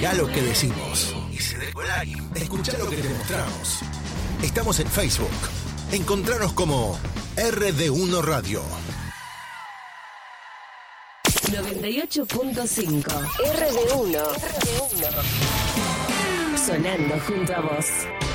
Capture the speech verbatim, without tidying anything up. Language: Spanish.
Mirá lo que decimos. Y si de like, escuchá lo que te mostramos. Estamos en Facebook. Encontranos como R D uno Radio. noventa y ocho punto cinco R D uno. R D uno. Sonando junto a vos.